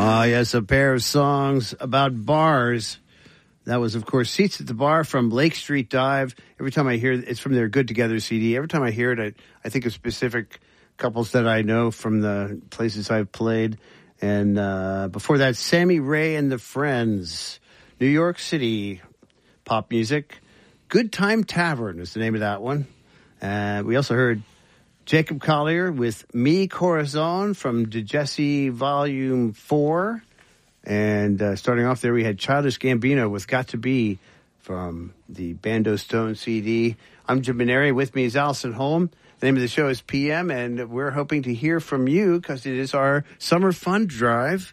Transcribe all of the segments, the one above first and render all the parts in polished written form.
Yes, a pair of songs about bars. That was, of course, Seats at the Bar from Lake Street Dive. Every time I hear it, it's from their Good Together CD. Every time I hear it, I think of specific couples that I know from the places I've played. And before that, Sammy Ray and the Friends, New York City pop music. Good Time Tavern is the name of that one. We also heard Jacob Collier with Mi Corazon from DeJesse Volume 4. And starting off there, we had Childish Gambino with Got to Be from the Bando Stone CD. I'm Jim Maneri. With me is Allison Holm. The name of the show is PM, and we're hoping to hear from you because it is our summer fund drive.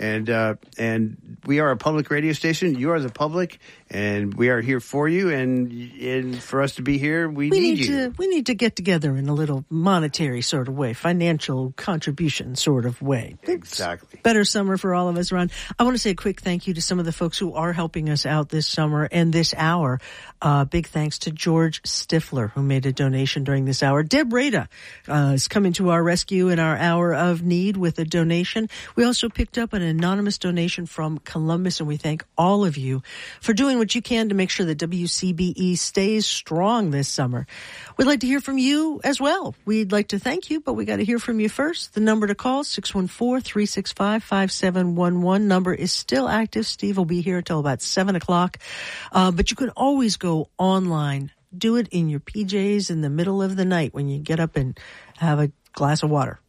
And we are a public radio station. You are the public, and we are here for you. And for us to be here, we need you. We need to get together in a little monetary sort of way, financial contribution sort of way. Exactly. Better summer for all of us around. I want to say a quick thank you to some of the folks who are helping us out this summer and this hour. Big thanks to George Stifler, who made a donation during this hour. Deb Rada is coming to our rescue in our hour of need with a donation. We also picked up an anonymous donation from Columbus, and we thank all of you for doing what you can to make sure that WCBE stays strong this summer. We'd like to hear from you as well. We'd like to thank you, but we got to hear from you first. The number to call, 614-365-5711. Number is still active. Steve will be here until about 7 o'clock. But you can always go online. Do it in your PJs in the middle of the night when you get up and have a glass of water.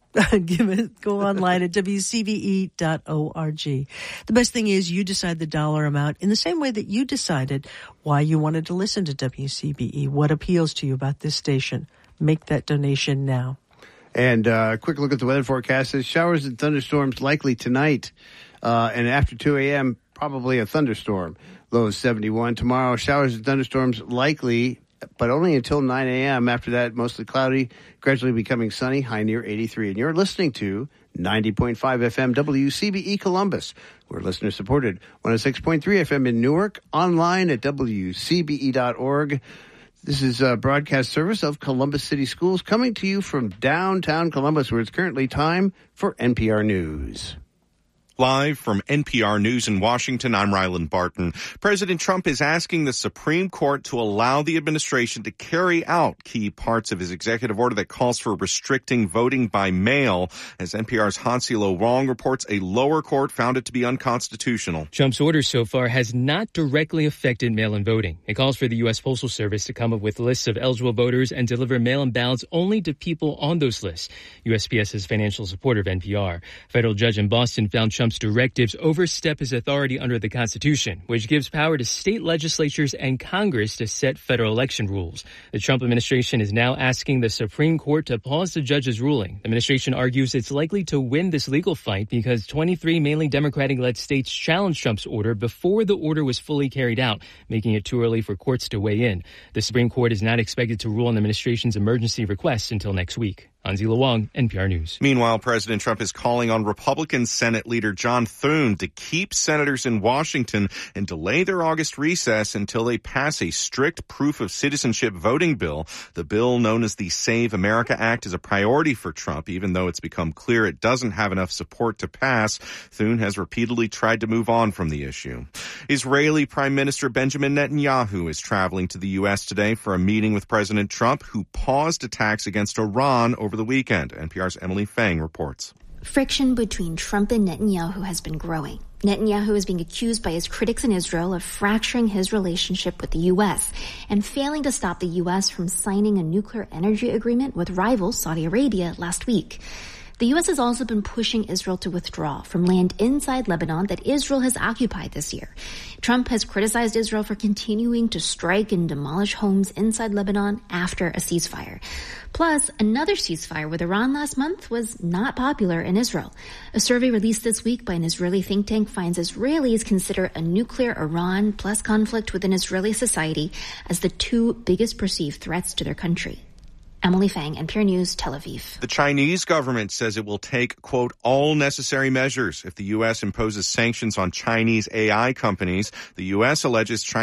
Go online at WCBE.org. The best thing is you decide the dollar amount in the same way that you decided why you wanted to listen to WCBE, what appeals to you about this station. Make that donation now. And a quick look at the weather forecast says showers and thunderstorms likely tonight. And after 2 a.m., probably a thunderstorm. Low is 71. Tomorrow, showers and thunderstorms likely, but only until 9 a.m. After that, mostly cloudy, gradually becoming sunny, high near 83. And you're listening to 90.5 FM WCBE Columbus. We're listener-supported. 106.3 FM in Newark, online at WCBE.org. This is a broadcast service of Columbus City Schools coming to you from downtown Columbus, where it's currently time for NPR News. Live from NPR News in Washington, I'm Ryland Barton. President Trump is asking the Supreme Court to allow the administration to carry out key parts of his executive order that calls for restricting voting by mail. As NPR's Hansilo Wong reports, a lower court found it to be unconstitutional. Trump's order so far has not directly affected mail-in voting. It calls for the U.S. Postal Service to come up with lists of eligible voters and deliver mail-in ballots only to people on those lists. USPS is financial supporter of NPR. A federal judge in Boston found Trump's directives overstep his authority under the Constitution, which gives power to state legislatures and Congress to set federal election rules. The Trump administration is now asking the Supreme Court to pause the judge's ruling. The administration argues it's likely to win this legal fight because 23 mainly Democratic-led states challenged Trump's order before the order was fully carried out, making it too early for courts to weigh in. The Supreme Court is not expected to rule on the administration's emergency request until next week. Hansilo Wong, NPR News. Meanwhile, President Trump is calling on Republican Senate leader John Thune to keep senators in Washington and delay their August recess until they pass a strict proof of citizenship voting bill. The bill, known as the Save America Act, is a priority for Trump, even though it's become clear it doesn't have enough support to pass. Thune has repeatedly tried to move on from the issue. Israeli Prime Minister Benjamin Netanyahu is traveling to the U.S. today for a meeting with President Trump, who paused attacks against Iran over the weekend. NPR's Emily Fang reports. Friction between Trump and Netanyahu has been growing. Netanyahu is being accused by his critics in Israel of fracturing his relationship with the U.S. and failing to stop the U.S. from signing a nuclear energy agreement with rival Saudi Arabia last week. The U.S. has also been pushing Israel to withdraw from land inside Lebanon that Israel has occupied this year. Trump has criticized Israel for continuing to strike and demolish homes inside Lebanon after a ceasefire. Plus, another ceasefire with Iran last month was not popular in Israel. A survey released this week by an Israeli think tank finds Israelis consider a nuclear Iran plus conflict within Israeli society as the two biggest perceived threats to their country. Emily Fang, NPR News, Tel Aviv. The Chinese government says it will take, quote, all necessary measures if the U.S. imposes sanctions on Chinese AI companies. The U.S. alleges China